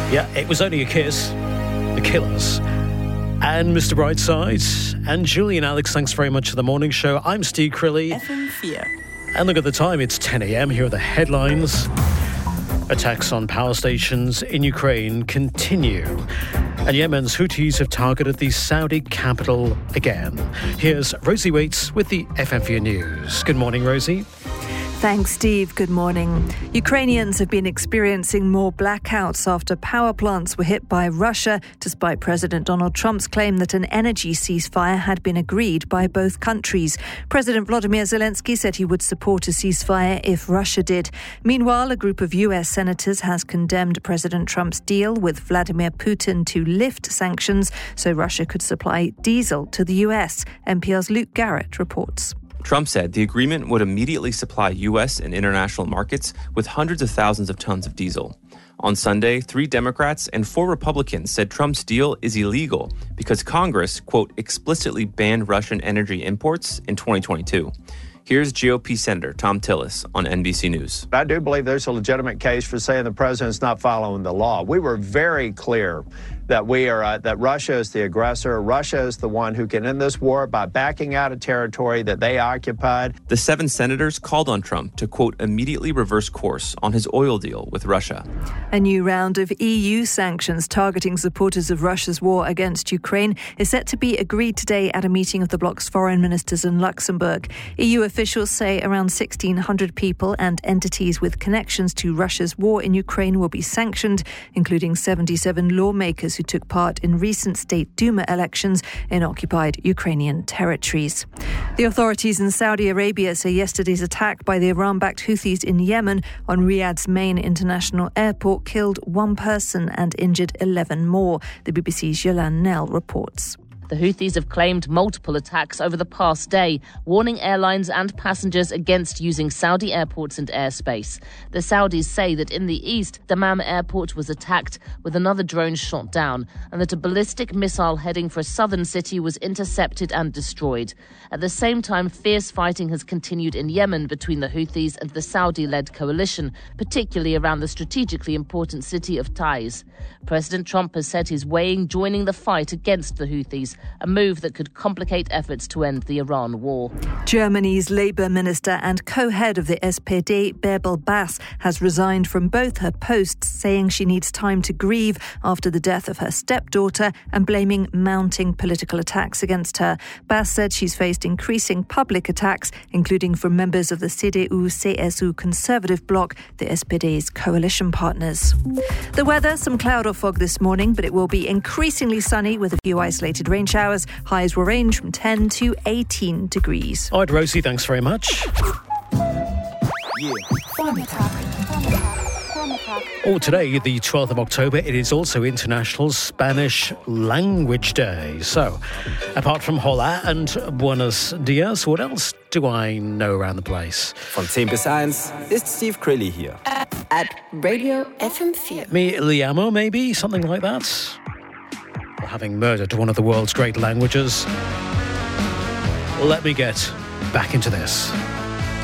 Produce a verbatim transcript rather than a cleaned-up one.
Yeah, it was only a kiss. The Killers. And Mister Brightside. And Julie and Alex, thanks very much for the morning show. I'm Steve Crilly. F M four. And look at the time, it's ten a.m. Here are the headlines. Attacks on power stations in Ukraine continue. And Yemen's Houthis have targeted the Saudi capital again. Here's Rosie Waits with the F M four News. Good morning, Rosie. Thanks, Steve. Good morning. Ukrainians have been experiencing more blackouts after power plants were hit by Russia, despite President Donald Trump's claim that an energy ceasefire had been agreed by both countries. President Volodymyr Zelensky said he would support a ceasefire if Russia did. Meanwhile, a group of U S senators has condemned President Trump's deal with Vladimir Putin to lift sanctions so Russia could supply diesel to the U S. N P R's Luke Garrett reports. Trump said the agreement would immediately supply U S and international markets with hundreds of thousands of tons of diesel. On Sunday, three Democrats and four Republicans said Trump's deal is illegal because Congress, quote, explicitly banned Russian energy imports in twenty twenty-two. Here's G O P Senator Thom Tillis on N B C News. I do believe there's a legitimate case for saying the president's not following the law. We were very clear that we are uh, that Russia is the aggressor. Russia is the one who can end this war by backing out of territory that they occupied. The seven senators called on Trump to, quote, immediately reverse course on his oil deal with Russia. A new round of E U sanctions targeting supporters of Russia's war against Ukraine is set to be agreed today at a meeting of the bloc's foreign ministers in Luxembourg. E U officials say around sixteen hundred people and entities with connections to Russia's war in Ukraine will be sanctioned, including seventy-seven lawmakers who took part in recent State Duma elections in occupied Ukrainian territories. The authorities in Saudi Arabia say yesterday's attack by the Iran-backed Houthis in Yemen on Riyadh's main international airport killed one person and injured eleven more. The B B C's Yolan Nell reports. The Houthis have claimed multiple attacks over the past day, warning airlines and passengers against using Saudi airports and airspace. The Saudis say that in the east, Dammam airport was attacked with another drone shot down, and that a ballistic missile heading for a southern city was intercepted and destroyed. At the same time, fierce fighting has continued in Yemen between the Houthis and the Saudi-led coalition, particularly around the strategically important city of Taiz. President Trump has said he's weighing joining the fight against the Houthis, a move that could complicate efforts to end the Iran war. Germany's Labour Minister and co-head of the S P D, Bärbel Baas, has resigned from both her posts, saying she needs time to grieve after the death of her stepdaughter and blaming mounting political attacks against her. Baas said she's faced increasing public attacks, including from members of the C D U C S U Conservative bloc, the S P D's coalition partners. The weather, some cloud or fog this morning, but it will be increasingly sunny with a few isolated rain showers. Highs will range from ten to eighteen degrees. All right, Rosie, thanks very much. Yeah. Oh, today, the twelfth of October, it is also International Spanish Language Day. So, apart from hola and buenos dias, what else do I know around the place? Von ten bis eins ist Steve Crilly here. At Radio F M four. Me liamo, maybe? Something like that? Well, having murdered one of the world's great languages, let me get back into this.